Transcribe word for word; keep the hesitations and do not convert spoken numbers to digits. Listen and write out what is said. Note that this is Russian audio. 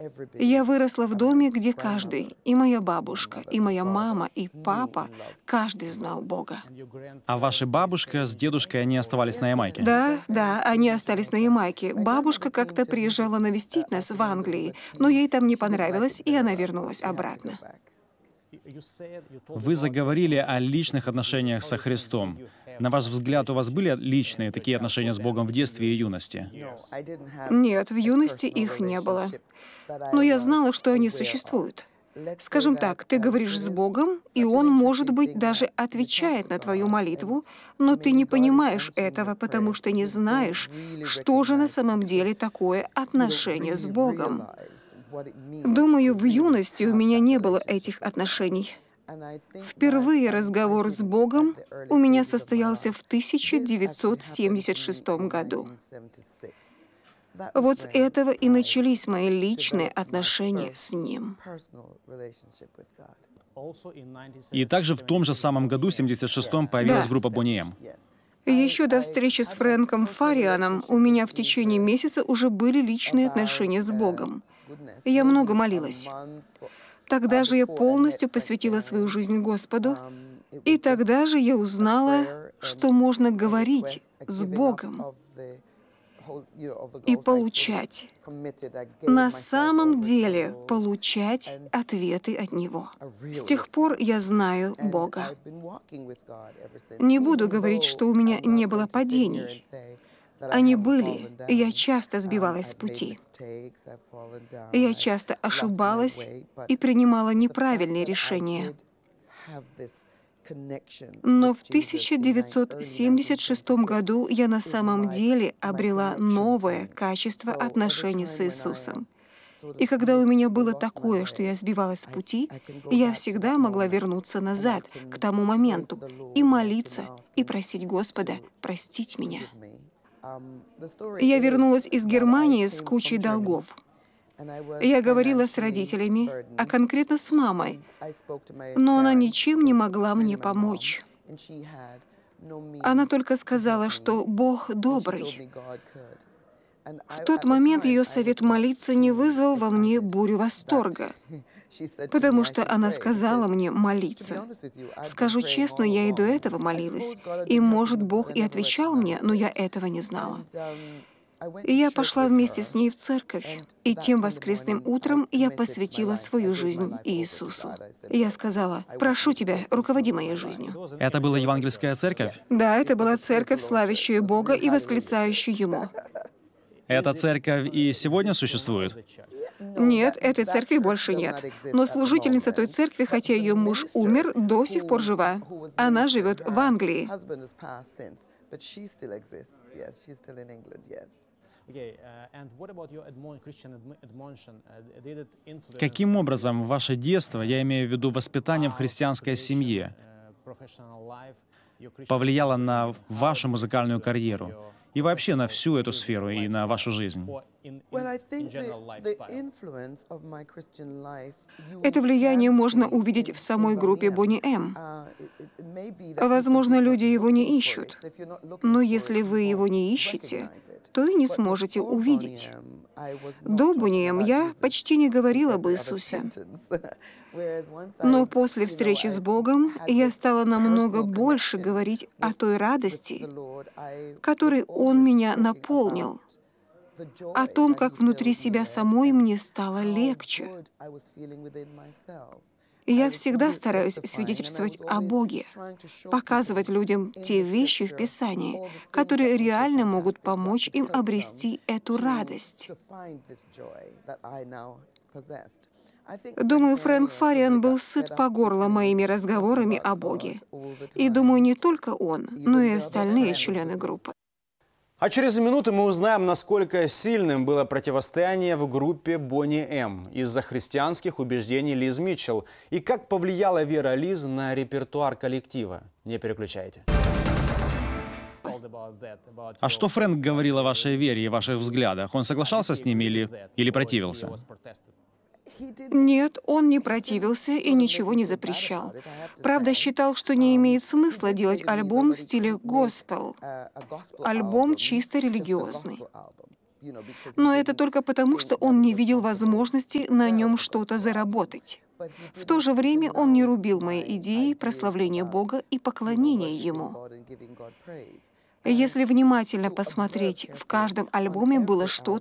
Я выросла в доме, где каждый, и моя бабушка, и моя мама, и папа, каждый знал Бога. А ваша бабушка с дедушкой, они оставались на Ямайке? Да, да, они остались на Ямайке. Бабушка как-то приезжала навестить нас в Англии, но ей там не понравилось, и она вернулась обратно. Вы заговорили о личных отношениях со Христом. На ваш взгляд, у вас были личные такие отношения с Богом в детстве и юности? Нет, в юности их не было. Но я знала, что они существуют. Скажем так, ты говоришь с Богом, и Он, может быть, даже отвечает на твою молитву, но ты не понимаешь этого, потому что не знаешь, что же на самом деле такое отношение с Богом. Думаю, в юности у меня не было этих отношений. Впервые разговор с Богом у меня состоялся в тысяча девятьсот семьдесят шестом году. Вот с этого и начались мои личные отношения с Ним. И также в том же самом году, семьдесят шестом, появилась Да. группа Бонни Эм. Еще до встречи с Фрэнком Фарианом у меня в течение месяца уже были личные отношения с Богом. Я много молилась. Тогда же я полностью посвятила свою жизнь Господу, и тогда же я узнала, что можно говорить с Богом и получать, на самом деле получать ответы от Него. С тех пор я знаю Бога. Не буду говорить, что у меня не было падений. Они были, и я часто сбивалась с пути. Я часто ошибалась и принимала неправильные решения. Но в тысяча девятьсот семьдесят шестом году я на самом деле обрела новое качество отношений с Иисусом. И когда у меня было такое, что я сбивалась с пути, я всегда могла вернуться назад, к тому моменту, и молиться, и просить Господа простить меня. Я вернулась из Германии с кучей долгов. Я говорила с родителями, а конкретно с мамой, но она ничем не могла мне помочь. Она только сказала, что Бог добрый. В тот момент ее совет молиться не вызвал во мне бурю восторга, потому что она сказала мне молиться. Скажу честно, я и до этого молилась, и, может, Бог и отвечал мне, но я этого не знала. И я пошла вместе с ней в церковь, и тем воскресным утром я посвятила свою жизнь Иисусу. Я сказала: «Прошу Тебя, руководи моей жизнью». Это была евангельская церковь? Да, это была церковь, славящая Бога и восклицающая Ему. Эта церковь и сегодня существует? Нет, этой церкви больше нет. Но служительница той церкви, хотя ее муж умер, до сих пор жива. Она живет в Англии. Каким образом ваше детство, я имею в виду воспитание в христианской семье, повлияло на вашу музыкальную карьеру и вообще на всю эту сферу и на вашу жизнь? Это влияние можно увидеть в самой группе Бонни Эм. Возможно, люди его не ищут, но если вы его не ищете, то и не сможете увидеть. До Бонни Эм я почти не говорила об Иисусе. Но после встречи с Богом я стала намного больше говорить о той радости, которой Он меня наполнил, о том, как внутри себя самой мне стало легче. Я всегда стараюсь свидетельствовать о Боге, показывать людям те вещи в Писании, которые реально могут помочь им обрести эту радость. Думаю, Фрэнк Фариан был сыт по горло моими разговорами о Боге. И думаю, не только он, но и остальные члены группы. А через минуту мы узнаем, насколько сильным было противостояние в группе Бонни Эм из-за христианских убеждений Лиз Митчелл и как повлияла вера Лиз на репертуар коллектива. Не переключайте. А что Фрэнк говорил о вашей вере и ваших взглядах? Он соглашался с ними или, или противился? Нет, он не противился и ничего не запрещал. Правда, считал, что не имеет смысла делать альбом в стиле госпел, альбом чисто религиозный. Но это только потому, что он не видел возможности на нем что-то заработать. В то же время он не рубил мои идеи прославления Бога и поклонения Ему. Если внимательно посмотреть, в каждом альбоме было что-то,